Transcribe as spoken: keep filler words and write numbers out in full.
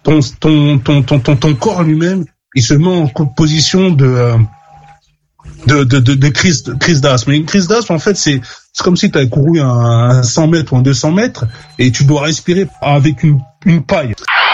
ton ton ton ton ton, ton corps lui-même, il se met en position de euh, de de de, de crise de crise d'asthme. Et une crise d'asthme, en fait, c'est c'est comme si tu avais couru un, un cent mètres ou un deux cents mètres et tu dois respirer avec une une paille.